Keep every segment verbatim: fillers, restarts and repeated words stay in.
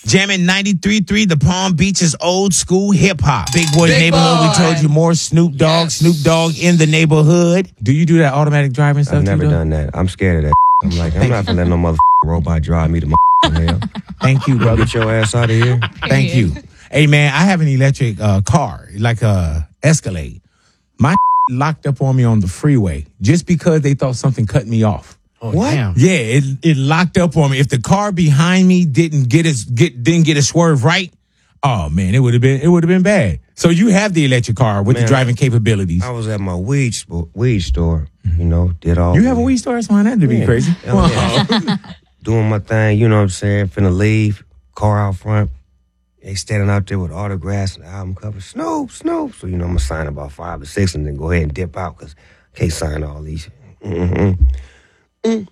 Jamming ninety-three point three, the Palm Beach's old school hip hop. Big Boy Big Neighborhood, Boy. we told you more. Snoop Dogg, Yes. Snoop Dogg in the neighborhood. Do you do that automatic driving stuff? I've never too, done that. I'm scared of that. I'm like, I'm not gonna let no mother robot drive me to my hell. Thank you, brother. Get your ass out of here. Thank you. Hey, man, I have an electric uh, car, like a Escalade. My locked up on me on the freeway just because they thought something cut me off. Oh, What? Damn. Yeah, it it locked up on me. If the car behind me didn't get its get didn't get a swerve right, oh man, it would have been it would have been bad. So you have the electric car with Man, the driving capabilities. I was at my weed sp- weed store, you know, did all. You have a weed store? That's why that to be Yeah. crazy. Hell yeah. Doing my thing, you know what I'm saying? Finna leave, car out front. They standing out there with autographs and album covers. Snoop, Snoop. So, you know, I'm going to sign about five or six and then go ahead and dip out because I can't sign all these. Mm-hmm. Mm.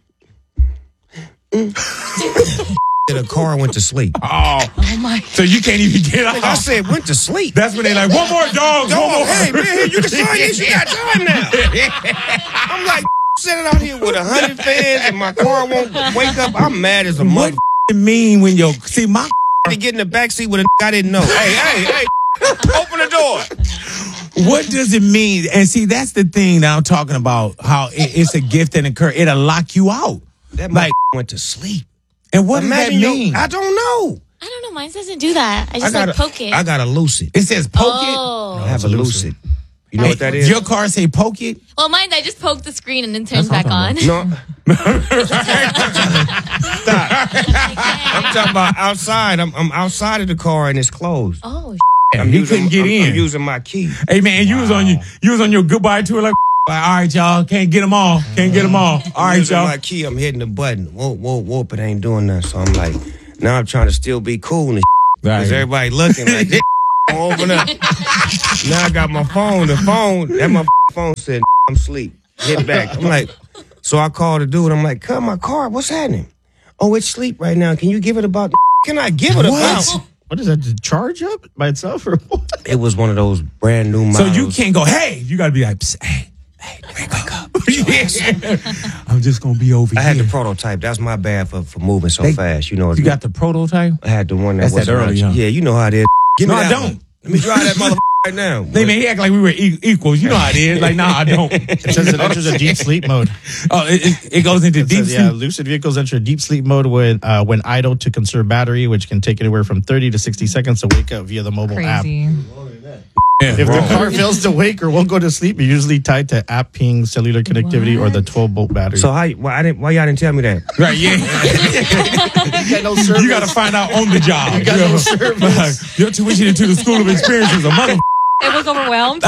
Mm. The car went to sleep. Oh, Oh my. so you can't even get I out. said, went to sleep. That's when they like, one more dog, one more. hey, man, here, you can sign this. You got time now. I'm like, sitting out here with a hundred fans and my car won't wake up. I'm mad as a What mother. it mean when your see my To get in the backseat with a I didn't know. Hey, hey, hey, open the door. what does it mean? And see, that's the thing that I'm talking about. How it, it's a gift and a curse. It'll lock you out. That Like, like went to sleep. and what Imagine does that your- mean? I don't know. I don't know. Mine doesn't do that. I just got like a, poke it. I got a lucid. It says poke oh. I have a lucid. You know it. what that is? Your car say poke it. Well, mine, I just poked the screen and then turned That's back what on. I'm No. Stop. I'm talking about outside. I'm, I'm outside of the car and it's closed. Oh, I'm he using, couldn't get I'm, in. I'm using my key. Hey man, you was on your you was on your goodbye tour like, like all right, y'all, can't get them all, can't get them all. All I'm right, using y'all. my key. I'm hitting the button. Whoop, whoop, whoop. It ain't doing nothing. So I'm like, now I'm trying to still be cool and because Right. everybody looking like this won't open up. Now I got my phone. The phone, that my phone said, I'm asleep. Hit back. I'm like, so I called the dude. I'm like, cut my car. What's happening? Oh, it's sleep right now. Can you give it about? Can I give it about? What is that? To charge up by itself or what? It was one of those brand new So models. you can't go, hey, you gotta be like, Psst, hey, hey, wake up. Yeah. I'm just gonna be over I here. had the prototype. That's my bad for, for moving so They- fast. You know, You got the prototype? I had the one that That's was that early, huh? Yeah, you know how it is. Give me No, I that don't. one. Let me drive that mother right now. They man, he act like we were e- equals. You know how it is. Like, nah, I don't. It says it enters a deep sleep mode. Oh, it, it, it goes into It deep says, yeah, sleep. lucid vehicles enter deep sleep mode when uh, when idle to conserve battery, which can take anywhere from thirty to sixty seconds to wake up via the mobile app. Crazy. Yeah, If wrong. the car fails to wake or won't go to sleep, you're usually tied to app ping, cellular connectivity, or the twelve volt battery. So how? Why I didn't? Why y'all didn't tell me that? Right, yeah. you got no service. You gotta find out on the job. You got no service. Your tuition into the School of Experience is a mother. It was overwhelmed.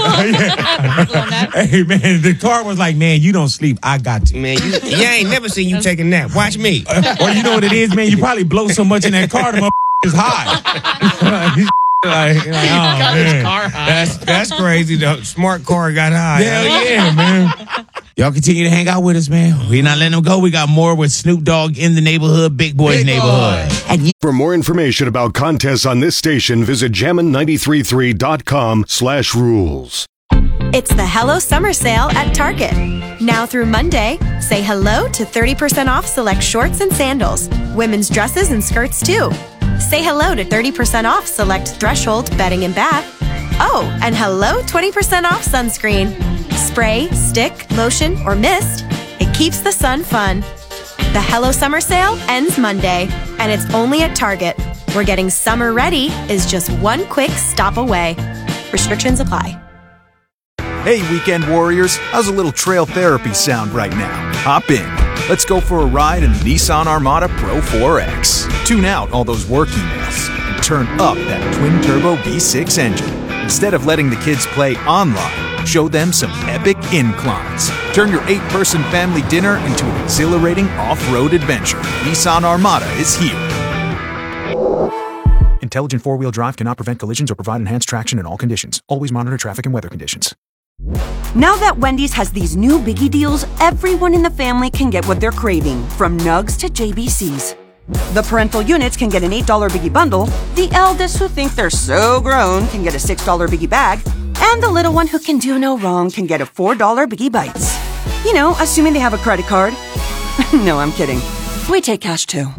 Yeah. Hey man, the car was like, man, you don't sleep. I got to. Man, you, you ain't never seen you take a nap. Watch me. Or you know what it is, man? You probably blow so much in that car, the mother is high. like, like, oh, got his man. car high. That's that's crazy. The smart car got high. Hell yeah, man. Y'all continue to hang out with us, man. We're not letting them go. We got more with Snoop Dogg in the neighborhood, Big Boy's Big neighborhood. Boy. And you- For more information about contests on this station, visit jammin nine three three dot com slash rules. It's the Hello Summer Sale at Target. Now through Monday, say hello to thirty percent off select shorts and sandals, women's dresses and skirts too. Say hello to thirty percent off select Threshold bedding and bath. Oh, and hello twenty percent off sunscreen. Spray, stick, lotion, or mist, it keeps the sun fun. The Hello Summer Sale ends Monday, and it's only at Target, where getting summer ready is just one quick stop away. Restrictions apply. Hey, weekend warriors, how's a little trail therapy sound right now? Hop in. Let's go for a ride in the Nissan Armada Pro four X. Tune out all those work emails and turn up that twin-turbo V six engine. Instead of letting the kids play online, show them some epic inclines. Turn your eight-person family dinner into an exhilarating off-road adventure. Nissan Armada is here. Intelligent four-wheel drive cannot prevent collisions or provide enhanced traction in all conditions. Always monitor traffic and weather conditions. Now that Wendy's has these new biggie deals, everyone in the family can get what they're craving, from nugs to J B Cs. The parental units can get an eight dollar biggie bundle, the eldest who think they're so grown can get a six dollar biggie bag, and the little one who can do no wrong can get a four dollar biggie bites. You know, assuming they have a credit card. No, I'm kidding. We take cash too.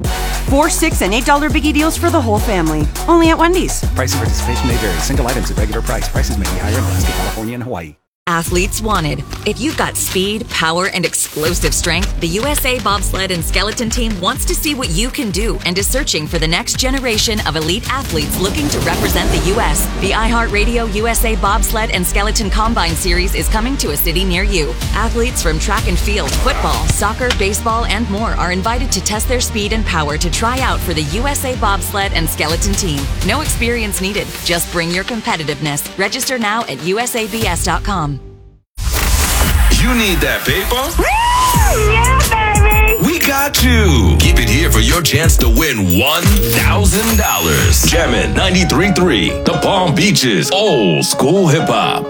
Four, six, and eight dollar biggie deals for the whole family. Only at Wendy's. Price and participation may vary. Single items at regular price. Prices may be higher in Alaska, California, and Hawaii. Athletes wanted. If you've got speed, power, and explosive strength, the U S A Bobsled and Skeleton Team wants to see what you can do and is searching for the next generation of elite athletes looking to represent the U S. The iHeartRadio U S A Bobsled and Skeleton Combine Series is coming to a city near you. Athletes from track and field, football, soccer, baseball, and more are invited to test their speed and power to try out for the U S A Bobsled and Skeleton Team. No experience needed. Just bring your competitiveness. Register now at U S A B S dot com. You need that paper? Woo! Yeah, baby! We got you. Keep it here for your chance to win one thousand dollars. Jammin' ninety-three point three, the Palm Beaches old school hip hop.